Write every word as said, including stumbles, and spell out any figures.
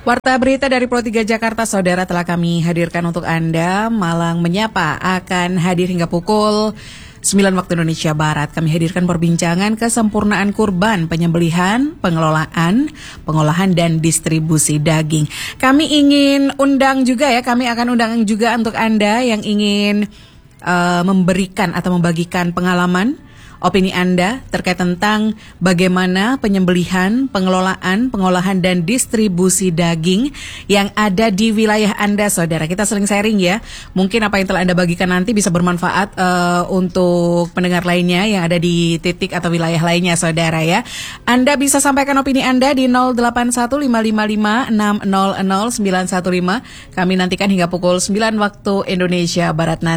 Warta berita dari Pro tiga Jakarta, saudara, telah kami hadirkan untuk Anda. Malang Menyapa akan hadir hingga pukul sembilan waktu Indonesia Barat. Kami hadirkan perbincangan kesempurnaan kurban, penyembelihan, pengelolaan, pengolahan, dan distribusi daging. Kami ingin undang juga ya, kami akan undang juga untuk Anda yang ingin uh, memberikan atau membagikan pengalaman, opini Anda terkait tentang bagaimana penyembelihan, pengelolaan, pengolahan, dan distribusi daging yang ada di wilayah Anda, saudara. Kita sering sharing ya. Mungkin apa yang telah Anda bagikan nanti bisa bermanfaat uh, untuk pendengar lainnya yang ada di titik atau wilayah lainnya, saudara ya. Anda bisa sampaikan opini Anda di nol delapan satu lima lima lima enam nol nol sembilan satu lima. Kami nantikan hingga pukul sembilan waktu Indonesia Barat nanti.